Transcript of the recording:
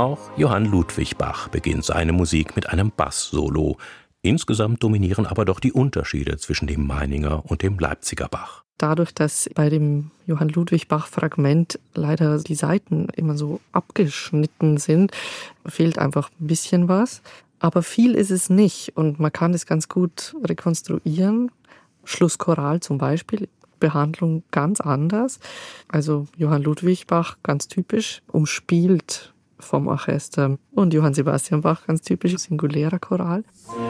Auch Johann Ludwig Bach beginnt seine Musik mit einem Bass-Solo. Insgesamt dominieren aber doch die Unterschiede zwischen dem Meininger und dem Leipziger Bach. Dadurch, dass bei dem Johann Ludwig Bach-Fragment leider die Saiten immer so abgeschnitten sind, fehlt einfach ein bisschen was. Aber viel ist es nicht und man kann es ganz gut rekonstruieren. Schlusschoral zum Beispiel, Behandlung ganz anders. Also Johann Ludwig Bach, ganz typisch, umspielt vom Orchester. Und Johann Sebastian Bach, ganz typisch, singulärer Choral.